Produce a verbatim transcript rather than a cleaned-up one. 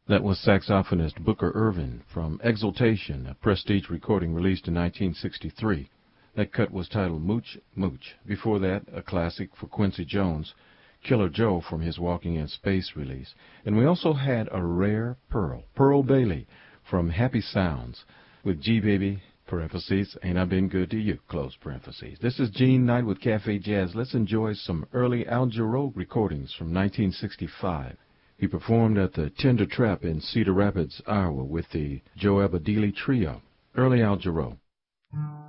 That was saxophonist Booker Ervin from Exultation, a Prestige recording released in nineteen sixty-three. That cut was titled Mooch Mooch. Before that, a classic for Quincy Jones, Killer Joe from his Walking in Space release. And we also had a rare pearl, Pearl Bailey from Happy Sounds with G Baby, parentheses, Ain't I Been Good to You, close parentheses. This is Gene Knight with Cafe Jazz. Let's enjoy some early Al Jarreau recordings from nineteen sixty-five. He performed at the Tender Trap in Cedar Rapids, Iowa with the Joe Abadili Trio. Early Al Jarreau.